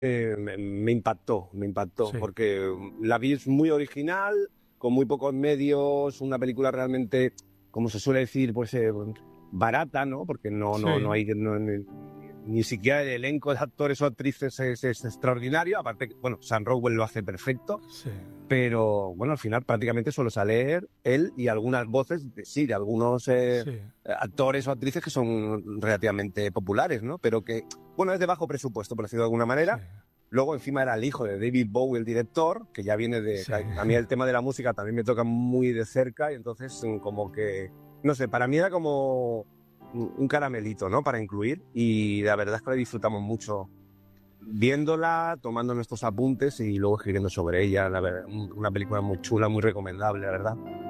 me impactó, Sí, porque la vi es muy original, con muy pocos medios, una película realmente, como se suele decir, pues barata, ¿no? Porque no sí, hay, ni siquiera el elenco de actores o actrices es extraordinario, aparte, bueno, Sam Rockwell lo hace perfecto, sí, pero bueno, al final prácticamente solo sale él y algunas voces, sí, de algunos sí, actores o actrices que son relativamente populares, ¿no? Pero que, bueno, es de bajo presupuesto, por decirlo de alguna sí, manera. Luego encima era el hijo de David Bowie, el director, que ya viene de... sí. A mí el tema de la música también me toca muy de cerca y entonces como que, no sé, para mí era como un caramelito, ¿no? Para incluir y la verdad es que la disfrutamos mucho viéndola, tomando nuestros apuntes y luego escribiendo sobre ella. Una película muy chula, muy recomendable, la verdad.